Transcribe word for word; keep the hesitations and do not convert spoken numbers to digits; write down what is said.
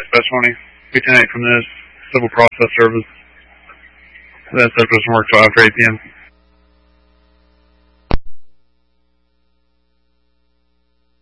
testimony. B ten eight from this Civil Process Service. That service works till after eight p m